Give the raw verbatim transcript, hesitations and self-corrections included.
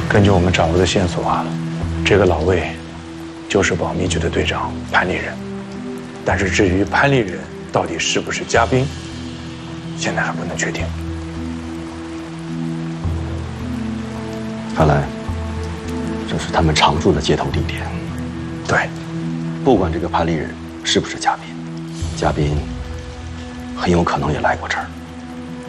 根据我们掌握的线索啊，这个老魏就是保密局的队长潘立人。但是至于潘立人到底是不是嘉宾，现在还不能确定。 看来这是他们常住的接头地点。 对， 不管这个潘立人是不是嘉宾，嘉宾很有可能也来过这儿。